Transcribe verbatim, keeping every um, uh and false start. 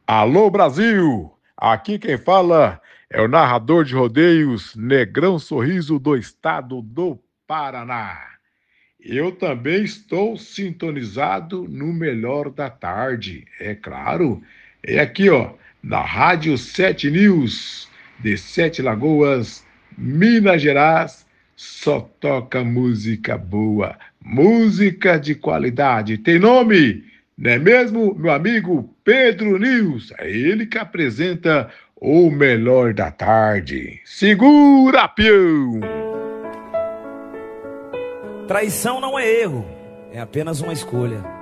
Alô Brasil! Aqui quem fala é o narrador de rodeios Negrão Sorriso do estado do Paraná. Eu também estou sintonizado no melhor da tarde, é claro. É aqui, ó, na Rádio Sete News, de Sete Lagoas, Minas Gerais. Só toca música boa, música de qualidade. Tem nome, não é mesmo, meu amigo Pedro News? É ele que apresenta o melhor da tarde. Segura, peão! Traição não é erro, é apenas uma escolha.